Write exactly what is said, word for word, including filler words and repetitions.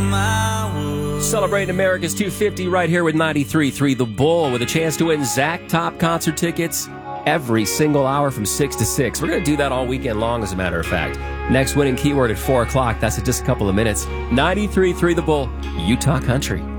my world. Celebrating America's two fifty right here with ninety-three point three The Bull, with a chance to win Zach Top concert tickets every single hour from six to six. We're going to do that all weekend long, as a matter of fact. Next winning keyword at four o'clock. That's in just a couple of minutes. ninety-three point three The Bull, Utah Country.